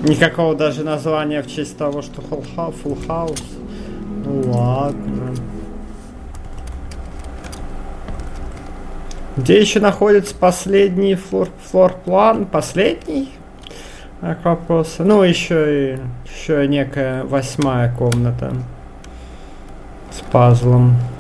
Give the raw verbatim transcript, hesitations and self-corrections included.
Никакого даже названия в честь того, что Full House. Ну ладно. Где еще находится последний флор, флор-план? Последний? Так, вопрос. Ну, еще и еще некая восьмая комната с пазлом.